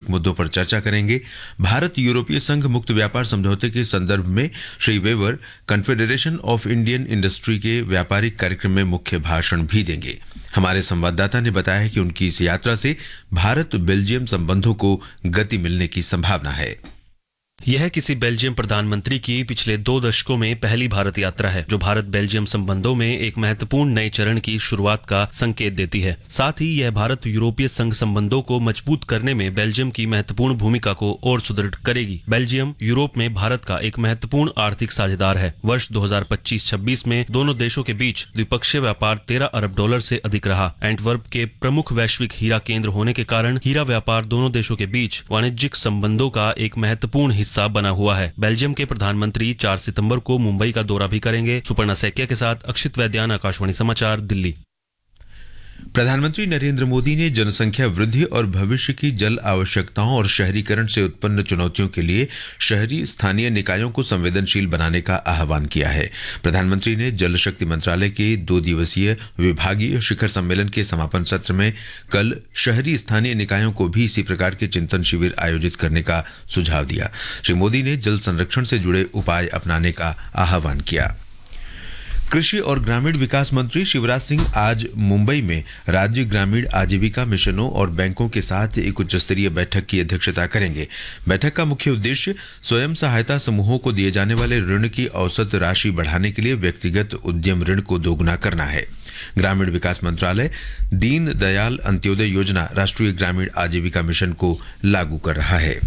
वैश्विक मुद्दों पर चर्चा करेंगे। भारत यूरोपीय संघ मुक्त व्यापार समझौते के संदर्भ में Shri weber confederation of Indian industry के व्यापारिक कार्यक्रम में मुख्य भाषण भी देंगे। हमारे संवाददाता ने बताया है कि उनकी इस यात्रा से भारत बेल्जियम संबंधों को गति मिलने की संभावना है। यह किसी बेल्जियम प्रधानमंत्री की पिछले 2 दशकों में पहली भारत यात्रा है, जो भारत बेल्जियम संबंधों में एक महत्वपूर्ण नए चरण की शुरुआत का संकेत देती है। साथ ही यह भारत यूरोपीय संघ संबंधों को मजबूत करने में बेल्जियम की महत्वपूर्ण भूमिका को और सुदृढ़ करेगी। बेल्जियम यूरोप में भारत का एक महत्वपूर्ण आर्थिक साझेदार है। वर्ष 2025-26 में दोनों देशों के बीच द्विपक्षीय व्यापार $13 अरब से अधिक रहा। एंटवर्प के प्रमुख वैश्विक हीरा केंद्र होने के कारण हीरा व्यापार दोनों देशों के बीच वाणिज्यिक संबंधों का एक महत्वपूर्ण हिस्सा बना हुआ है। बेल्जियम के प्रधानमंत्री 4 सितंबर को मुंबई का दौरा भी करेंगे। सुपर्णा सैकिया के साथ अक्षित वैद्यान, आकाशवाणी समाचार, दिल्ली। प्रधानमंत्री नरेंद्र मोदी ने जनसंख्या वृद्धि और भविष्य की जल आवश्यकताओं और शहरीकरण से उत्पन्न चुनौतियों के लिए शहरी स्थानीय निकायों को संवेदनशील बनाने का आह्वान किया है। प्रधानमंत्री ने जल शक्ति मंत्रालय के 2 दिवसीय विभागीय शिखर सम्मेलन के समापन सत्र में कल शहरी स्थानीय निकायों को भी इसी प्रकार के चिंतन शिविर आयोजित करने का सुझाव दिया। श्री मोदी ने जल संरक्षण से जुड़े उपाय अपनाने का आह्वान किया। कृषि और ग्रामीण विकास मंत्री शिवराज सिंह आज मुंबई में राज्य ग्रामीण आजीविका मिशनों और बैंकों के साथ एक उच्च स्तरीय बैठक की अध्यक्षता करेंगे। बैठक का मुख्य उद्देश्य स्वयं सहायता समूहों को दिए जाने वाले ऋण की औसत राशि बढ़ाने के लिए व्यक्तिगत उद्यम ऋण को दोगुना करना है। ग्रामीण विकास मंत्रालय दीन दयाल अंत्योदय योजना राष्ट्रीय ग्रामीण आजीविका मिशन को लागू कर रहा है।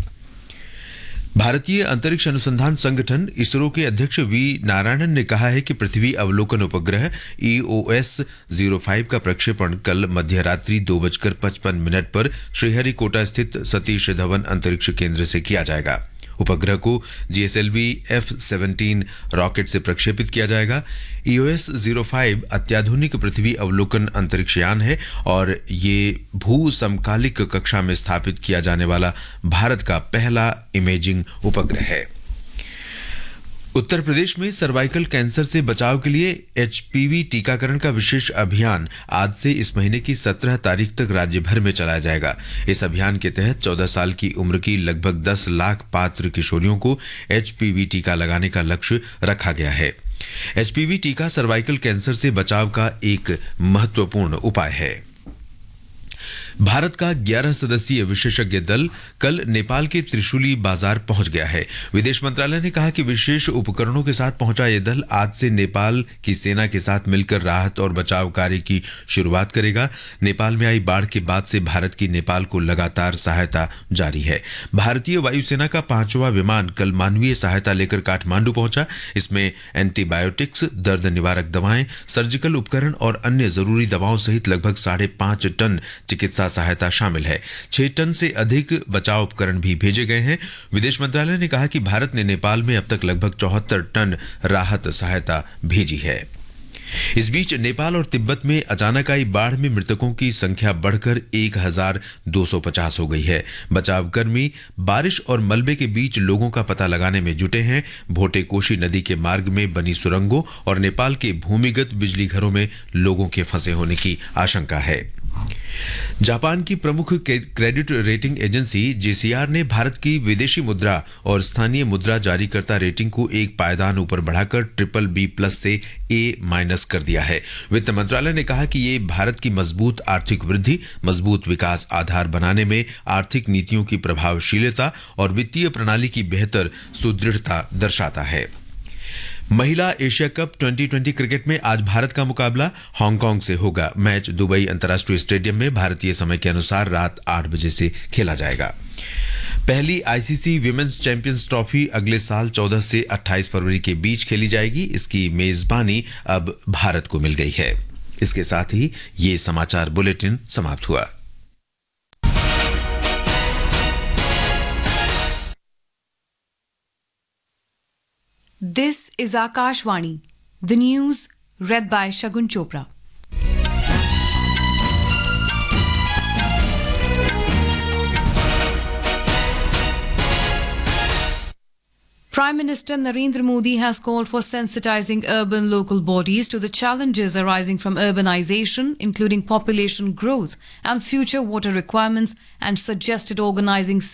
भारतीय अंतरिक्ष अनुसंधान संगठन इसरो के अध्यक्ष वी नारायणन ने कहा है कि पृथ्वी अवलोकन उपग्रह EOS-05 का प्रक्षेपण कल मध्य रात्रि 2:55 पर श्रीहरिकोटा स्थित सतीश धवन अंतरिक्ष केंद्र से किया जाएगा। उपग्रह को GSLV F-17 रॉकेट से प्रक्षेपित किया जाएगा। EOS-05 अत्याधुनिक पृथ्वी अवलोकन अंतरिक्ष यान है और ये भू समकालिक कक्षा में स्थापित किया जाने वाला भारत का पहला इमेजिंग उपग्रह है। उत्तर प्रदेश में सर्वाइकल कैंसर से बचाव के लिए HPV टीकाकरण का विशेष अभियान आज से इस महीने की 17 तारीख तक राज्य भर में चलाया जाएगा। इस अभियान के तहत 14 साल की उम्र की लगभग 10 लाख पात्र किशोरियों को HPV टीका लगाने का लक्ष्य रखा गया है। HPV टीका सर्वाइकल कैंसर से बचाव का एक महत्वपूर्ण उपाय है। भारत का 11 सदस्यीय विशेषज्ञ दल कल नेपाल के त्रिशूली बाजार पहुंच गया है। विदेश मंत्रालय ने कहा कि विशेष उपकरणों के साथ पहुंचा यह दल आज से नेपाल की सेना के साथ मिलकर राहत और बचाव कार्य की शुरुआत करेगा। नेपाल में आई बाढ़ के बाद से भारत की नेपाल को लगातार सहायता जारी है। भारतीय वायुसेना का 5वां विमान कल मानवीय सहायता लेकर काठमांडू पहुंचा। इसमें एंटीबायोटिक्स, दर्द निवारक दवाएं, सर्जिकल उपकरण और अन्य जरूरी दवाओं सहित लगभग 5.5 टन चिकित्सा सहायता शामिल है। 6 टन से अधिक बचाव उपकरण भी भेजे गए हैं। विदेश मंत्रालय ने कहा कि भारत ने नेपाल में अब तक लगभग 74 टन राहत सहायता भेजी है। इस बीच नेपाल और तिब्बत में अचानक आई बाढ़ में मृतकों की संख्या बढ़कर 1250 हो गई है। बचाव कर्मी बारिश और मलबे के बीच लोगों का पता लगाने में जुटे हैं। भोटे कोशी नदी के मार्ग में बनी सुरंगों और नेपाल के भूमिगत बिजली घरों में लोगों के फंसे होने की आशंका है। जापान की प्रमुख क्रेडिट रेटिंग एजेंसी JCR ने भारत की विदेशी मुद्रा और स्थानीय मुद्रा जारीकर्ता रेटिंग को एक पायदान ऊपर बढ़ाकर BBB+ से A- कर दिया है। वित्त मंत्रालय ने कहा कि ये भारत की मजबूत आर्थिक वृद्धि, मजबूत विकास आधार बनाने में आर्थिक नीतियों की प्रभावशीलता और वित्तीय प्रणाली की बेहतर सुदृढ़ता दर्शाता है। महिला एशिया कप 2020 क्रिकेट में आज भारत का मुकाबला हांगकांग से होगा। मैच दुबई अंतर्राष्ट्रीय स्टेडियम में भारतीय समय के अनुसार रात 8 बजे से खेला जाएगा। पहली ICC विमेंस चैंपियंस ट्रॉफी अगले साल 14 से 28 फरवरी के बीच खेली जाएगी। इसकी मेजबानी अब भारत को मिल गई है। इसके साथ ही ये समाचार बुलेटिन समाप्त हुआ। This is Akashvani, the news read by Shagun Chopra. Prime Minister Narendra Modi has called for sensitizing urban local bodies to the challenges arising from urbanization, including population growth and future water requirements, and suggested organizing